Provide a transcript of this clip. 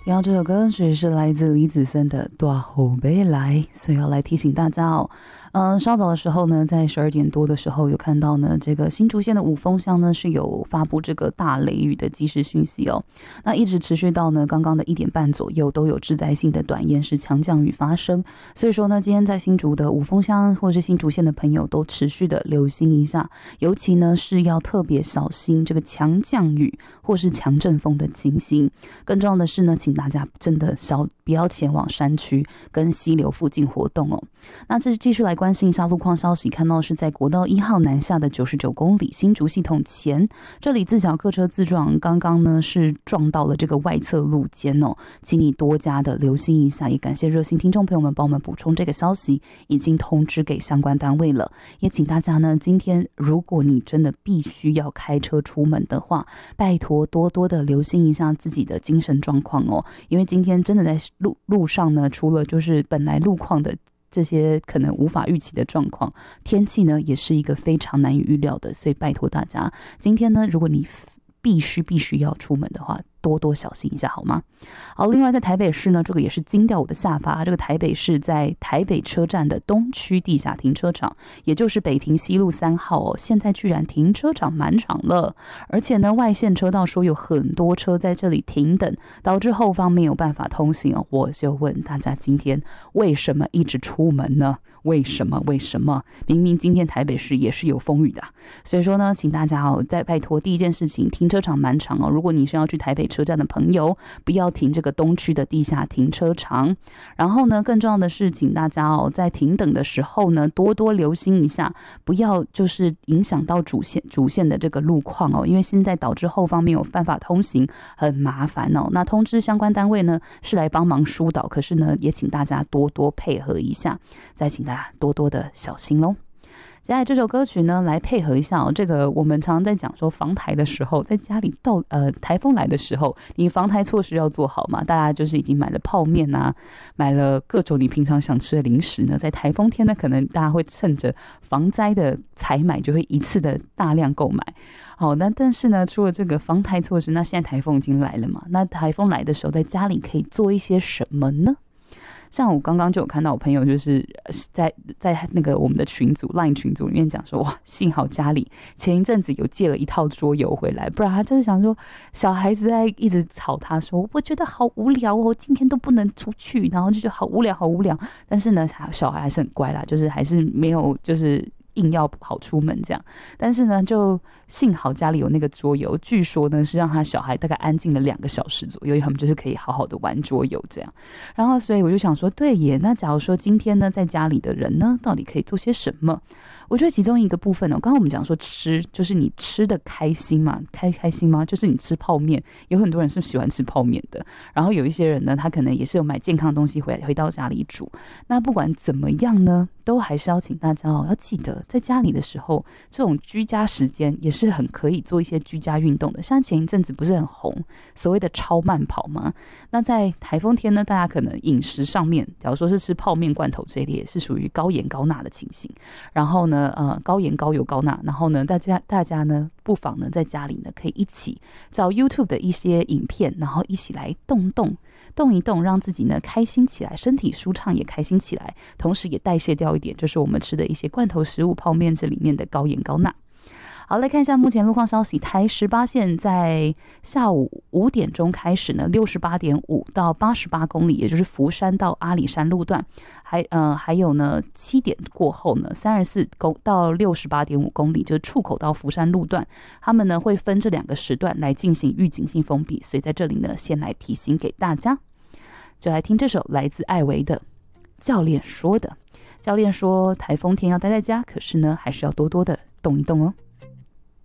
听到这首歌曲是来自李子森的《大后背来》，所以要来提醒大家哦。稍早的时候呢，在12点多的时候有看到呢，这个新竹县的五峰乡呢是有发布这个大雷雨的即时讯息哦。那一直持续到呢刚刚的1点半左右，都有致灾性的短延时强降雨发生。所以说呢，今天在新竹的五峰乡或者是新竹县的朋友都持续的留心一下，尤其呢是要特别小心这个强降雨或是强阵风的情形。更重要的是呢，请大家真的不要前往山区跟溪流附近活动哦。那这继续来关心一下路况消息，看到是在国道1号南下的99公里新竹系统前，这里自小客车自撞，刚刚呢是撞到了这个外侧路肩哦，请你多加的留心一下，也感谢热心听众朋友们帮我们补充这个消息，已经通知给相关单位了。也请大家呢，今天如果你真的必须要开车出门的话，拜托多多的留心一下自己的精神状况哦，因为今天真的在路上呢，除了就是本来路况的这些可能无法预期的状况，天气呢也是一个非常难以预料的，所以拜托大家，今天呢，如果你必须要出门的话，多多小心一下好吗？好，另外在台北市呢，这个也是惊掉我的下巴。这个台北市在台北车站的东区地下停车场，也就是北平西路3号哦，现在居然停车场满场了，而且呢，外线车道说有很多车在这里停等，导致后方没有办法通行哦。我就问大家，今天为什么一直出门呢？为什么？明明今天台北市也是有风雨的，所以说呢，请大家哦，再拜托第一件事情，停车场满场哦。如果你是要去台北车站的朋友，不要停这个东区的地下停车场。然后呢，更重要的是，请大家哦，在停等的时候呢，多多留心一下，不要就是影响到主线的这个路况哦，因为现在导致后方没有办法通行，很麻烦哦。那通知相关单位呢，是来帮忙疏导，可是呢，也请大家多多配合一下，再请大家多多的小心咯。接下来这首歌曲呢，来配合一下哦。这个我们常常在讲说防台的时候，在家里台风来的时候，你防台措施要做好嘛。大家就是已经买了泡面啊，买了各种你平常想吃的零食呢，在台风天呢，可能大家会趁着防灾的采买，就会一次的大量购买。好，那但是呢，除了这个防台措施，那现在台风已经来了嘛？那台风来的时候，在家里可以做一些什么呢？像我刚刚就有看到我朋友就是在那个我们的群组 LINE 群组里面讲说，哇，幸好家里前一阵子有借了一套桌游回来，不然他就是想说小孩子在一直吵他说，我觉得好无聊哦，今天都不能出去，然后就觉得好无聊。但是呢，小孩还是很乖啦，就是还是没有就是硬要跑出门这样，但是呢，就幸好家里有那个桌游，据说呢是让他小孩大概安静了2个小时左右，因为他们就是可以好好的玩桌游这样。然后所以我就想说，对耶，那假如说今天呢在家里的人呢，到底可以做些什么？我觉得其中一个部分哦，刚刚我们讲说吃，就是你吃的开心嘛，开心吗？就是你吃泡面，有很多人是喜欢吃泡面的，然后有一些人呢，他可能也是有买健康的东西回到家里煮。那不管怎么样呢，都还是要请大家哦，要记得在家里的时候，这种居家时间也是很可以做一些居家运动的。像前一阵子不是很红所谓的超慢跑吗？那在台风天呢，大家可能饮食上面，假如说是吃泡面、罐头这一类，是属于高盐高钠的情形。然后呢，高盐高油高钠，然后呢，大家呢，不妨呢在家里呢可以一起找 YouTube 的一些影片，然后一起来动一动，让自己呢开心起来，身体舒畅也开心起来，同时也代谢掉一点就是我们吃的一些罐头食物、泡面这里面的高盐高钠。好，来看一下目前路况消息。台18线在下午5点钟开始呢，68.5到88公里，也就是福山到阿里山路段，还有呢7点过后呢，34到68.5公里，就是出口到福山路段，他们呢会分这2个时段来进行预警性封闭，所以在这里呢先来提醒给大家。就来听这首来自艾维的教练说的。教练说台风天要待在家，可是呢还是要多多的动一动哦。